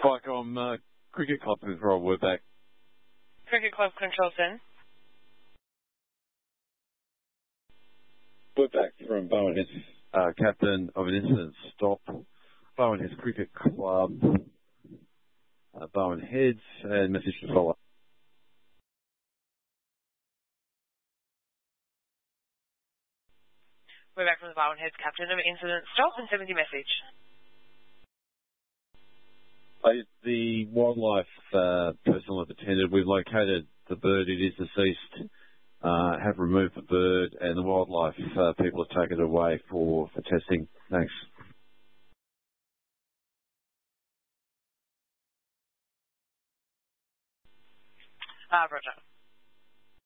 Vicom Cricket Club Control, we're back. Cricket Club Control, Sen. We're back from Bowen Heads, captain of an incident stop. Bowen Heads Cricket Club, Bowen Heads, and message to follow. We're back from the Bowen Heads captain of an incident stop and 70 message. The wildlife personnel have attended. We've located the bird. It is deceased. Have removed the bird, and the wildlife people have taken it away for testing. Thanks. Roger.